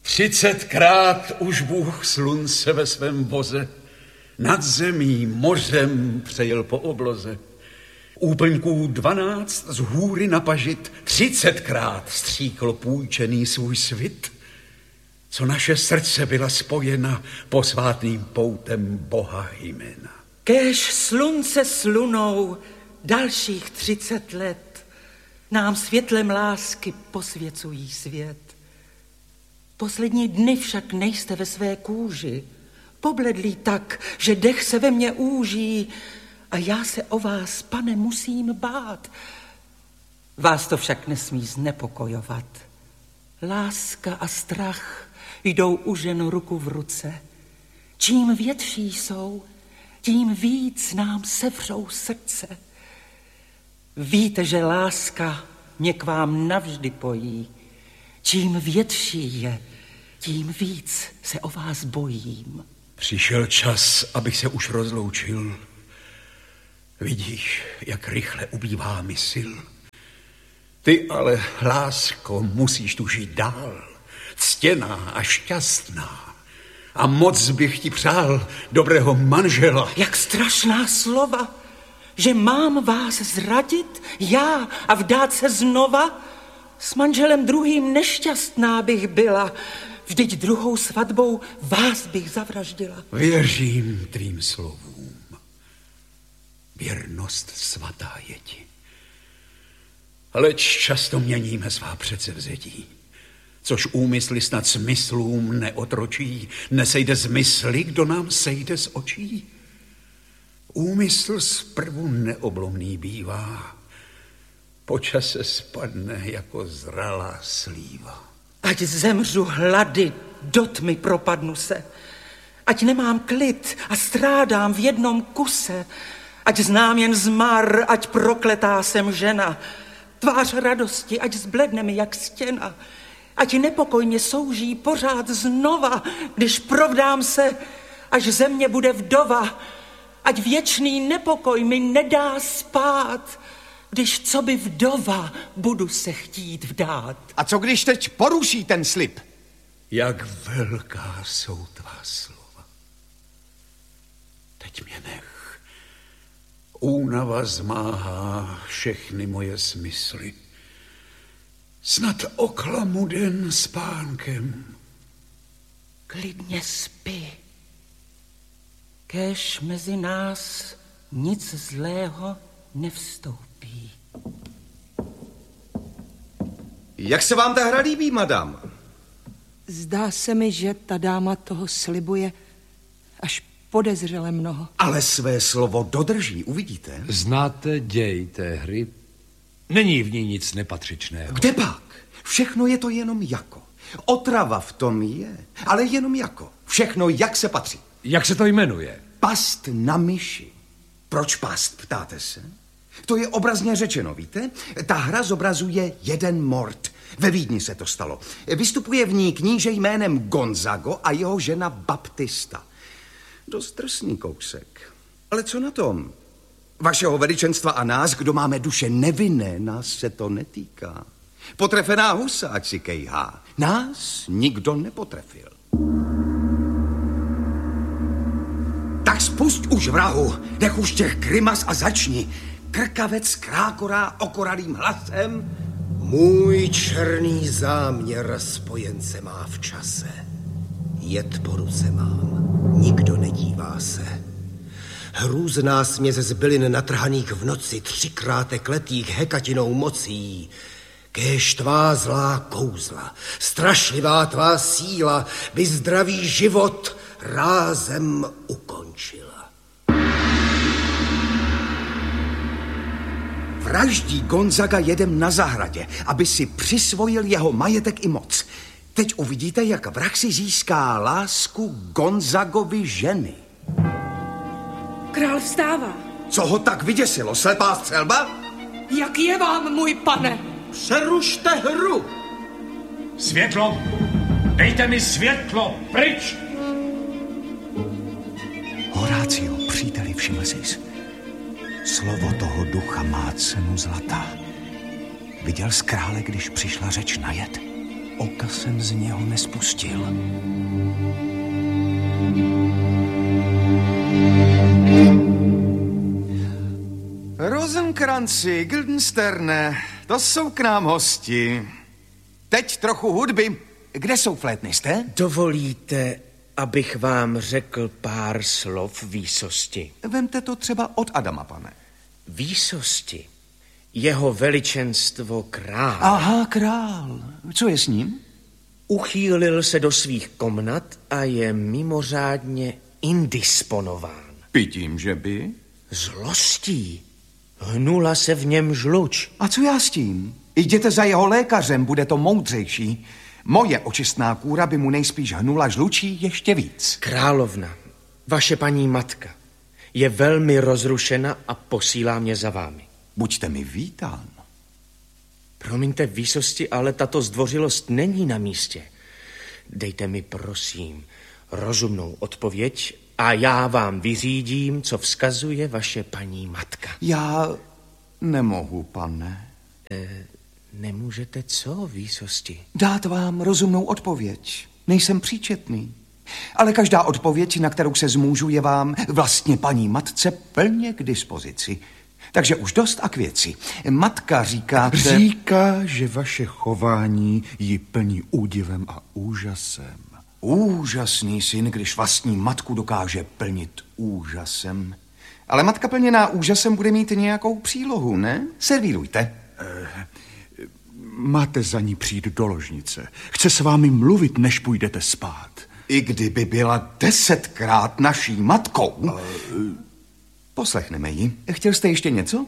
30krát už Bůh slunce ve svém voze nad zemí mořem přejel po obloze. Úplňků 12 z hůry na pažit 30krát stříklo půjčený svůj svit, co naše srdce byla spojena posvátným poutem Boha jména. Kéž slunce s lunou dalších 30 let nám světlem lásky posvěcují svět. Poslední dny však nejste ve své kůži, pobledlí tak, že dech se ve mně úží a já se o vás, pane, musím bát. Vás to však nesmí znepokojovat. Láska a strach jdou u žen ruku v ruce. Čím větší jsou, tím víc nám sevřou srdce. Víte, že láska mě k vám navždy pojí. Čím větší je, tím víc se o vás bojím. Přišel čas, abych se už rozloučil. Vidíš, jak rychle ubývá mi sil. Ty ale, lásko, musíš tu žít dál, ctěná a šťastná. A moc bych ti přál dobrého manžela. Jak strašná slova, že mám vás zradit, já, a vdát se znova? S manželem druhým nešťastná bych byla, vždyť druhou svatbou vás bych zavraždila. Věřím tvým slovům. Věrnost svatá je ti. Leč často měníme svá předsevzetí, což úmysly snad smyslům neotročí. Nesejde z mysli, kdo nám sejde z očí. Úmysl zprvu neoblomný bývá, po čase spadne jako zralá slíva. Ať zemřu hlady, do tmy propadnu se, ať nemám klid a strádám v jednom kuse, ať znám jen zmar, ať prokletá jsem žena, tvář radosti, ať zbledne mi jak stěna, ať nepokoj mě souží pořád znova, když provdám se, až ze mě bude vdova, ať věčný nepokoj mi nedá spát, když co by vdova budu se chtít vdát. A co když teď poruší ten slib? Jak velká jsou tvá slova. Teď mě nech. Únava zmáhá všechny moje smysly. Snad oklamu den spánkem. Klidně spí. Kéž mezi nás nic zlého nevstoupí. Jak se vám ta hra líbí, madam? Zdá se mi, že ta dáma toho slibuje až podezřele mnoho. Ale své slovo dodrží, uvidíte. Znáte děj té hry? Není v ní nic nepatřičného. Kde pak? Všechno je to jenom jako. Otrava v tom je, ale jenom jako. Všechno jak se patří. Jak se to jmenuje? Past na myši. Proč past, ptáte se? To je obrazně řečeno, víte? Ta hra zobrazuje jeden mort. Ve Vídni se to stalo. Vystupuje v ní kníže jménem Gonzago a jeho žena Baptista. Dost drsný kousek. Ale co na tom? Vašeho veličenstva a nás, kdo máme duše nevinné, nás se to netýká. Potrefená husa, ať si kejhá. Nás nikdo nepotrefil. Tak spust už vrahu, nech už těch grimas a začni. Krkavec krákorá okoralým hlasem. Můj černý záměr spojence má v čase. Jed po ruce mám, nikdo nedívá se. Hrůzná směs z bylin natrhaných v noci, 3krát kletých hekatinou mocí. Kéž tvá zlá kouzla, strašlivá tvá síla by zdravý život rázem ukončila. Vraždí Gonzaga jedem na zahradě, aby si přisvojil jeho majetek i moc. Teď uvidíte, jak vrah si získá lásku Gonzagovy ženy. Král vstává. Co ho tak vyděsilo, slepá střelba? Jak je vám, můj pane? Přerušte hru! Světlo! Dejte mi světlo! Pryč! Horácio, příteli, všiml jsi. Slovo toho ducha má cenu zlata. Viděl jsi krále, když přišla řeč na jed? oka jsem z něho nespustil. Rosenkranci, Guildensterne, to jsou k nám hosti. Teď trochu hudby. Kde jsou flétnisté? Dovolíte, abych vám řekl pár slov výsosti? Vemte to třeba od Adama, pane. Výsosti. Jeho veličenstvo král. Aha, král. Co je s ním? Uchýlil se do svých komnat a je mimořádně indisponován. Pitím, že by? Zlostí. Hnula se v něm žluč. A co já s tím? Jděte za jeho lékařem, bude to moudřejší. Moje očistná kůra by mu nejspíš hnula žlučí ještě víc. Královna, vaše paní matka, je velmi rozrušena a posílá mě za vámi. Buďte mi vítán. Promiňte výsosti, ale tato zdvořilost není na místě. Dejte mi, prosím, rozumnou odpověď a já vám vyřídím, co vzkazuje vaše paní matka. Já nemohu, pane. Nemůžete co, výsosti? Dát vám rozumnou odpověď. Nejsem příčetný. Ale každá odpověď, na kterou se zmůžu, je vám vlastně paní matce plně k dispozici. Takže už dost a k věci. Matka říká... Říká, že vaše chování ji plní údivem a úžasem. Úžasný syn, když vlastní matku dokáže plnit úžasem. Ale matka plněná úžasem bude mít nějakou přílohu, ne? Servírujte. Máte za ní přijít do ložnice. Chce s vámi mluvit, než půjdete spát. I kdyby byla 10krát naší matkou. Poslechneme ji. Chtěl jste ještě něco?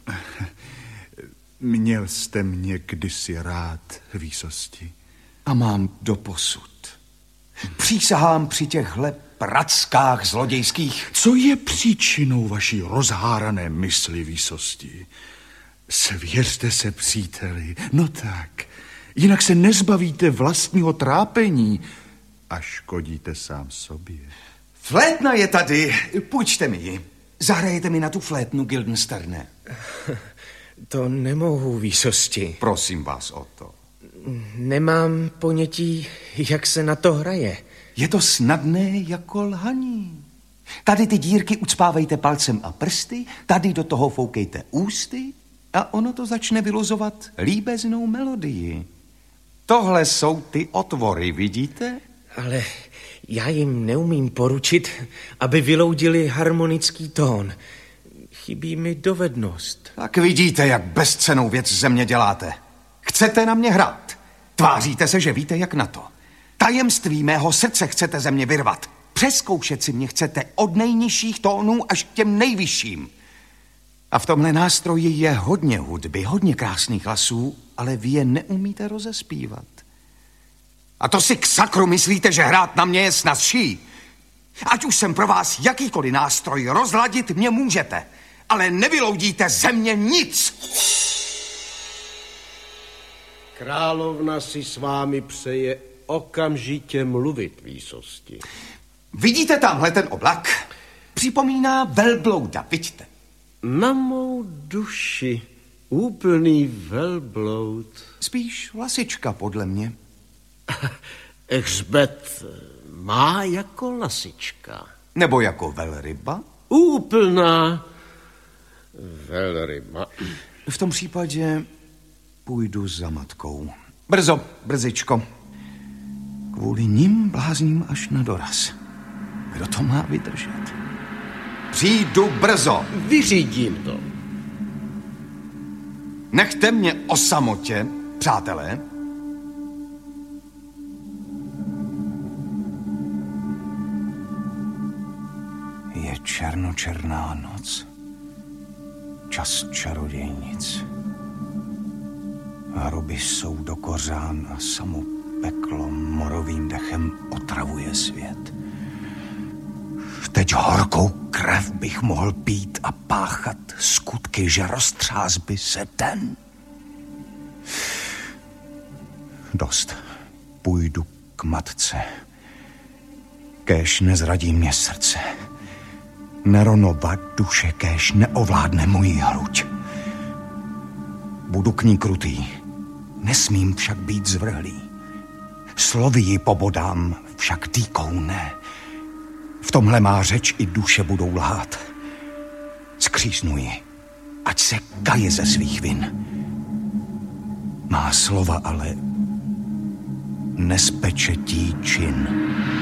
Měl jste mě kdysi rád, výsosti. A mám doposud. Přísahám při těchhle prackách zlodějských. Co je příčinou vaší rozhárané mysli, výsosti? Svěřte se, příteli. No tak, jinak se nezbavíte vlastního trápení a škodíte sám sobě. Flétna je tady, půjčte mi ji. Zahrajete mi na tu flétnu, Guildensterne. To nemohu, výsosti. Prosím vás o to. Nemám ponětí, jak se na to hraje. Je to snadné jako lhaní. Tady ty dírky ucpávejte palcem a prsty, tady do toho foukejte ústy a ono to začne vylozovat líbeznou melodii. Tohle jsou ty otvory, vidíte? Ale já jim neumím poručit, aby vyloudili harmonický tón. Chybí mi dovednost. Tak vidíte, jak bezcennou věc ze mě děláte. Chcete na mě hrát. Tváříte se, že víte, jak na to. Tajemství mého srdce chcete ze mě vyrvat. Přezkoušet si mě chcete od nejnižších tónů až k těm nejvyšším. A v tomhle nástroji je hodně hudby, hodně krásných hlasů, ale vy je neumíte rozespívat. A to si k sakru myslíte, že hrát na mě je snazší? Ať už jsem pro vás jakýkoliv nástroj, rozladit mě můžete, ale nevyloudíte ze mě nic. Královna si s vámi přeje okamžitě mluvit, výsosti. Vidíte tamhle ten oblak? Připomíná velblouda, vidíte? Na mou duši úplný velbloud. Spíš lasička, podle mě. Hřbet má jako lasička. Nebo jako velryba? Úplná velryba. V tom případě půjdu za matkou. Brzo, brzičko. Kvůli nim blázním až na doraz. Kdo to má vydržet? Přijdu brzo. Vyřídím to. Nechte mě o samotě, přátelé. Je černočerná noc. Čas čarodějnic. Hroby jsou do kořán a samo peklo morovým dechem otravuje svět. Teď horkou krev bych mohl pít a páchat skutky, že roztřás by se den. Dost. Půjdu k matce. Kéž nezradí mě srdce. Neronova duše, kéž neovládne moji hruď. Budu k ní krutý. Nesmím však být zvrhlý. Slovy ji pobodám, však dýkou ne. V tomhle má řeč i duše budou lhát. Skřísnu ji, ať se kaje ze svých vin. Má slova ale nespečetí čin.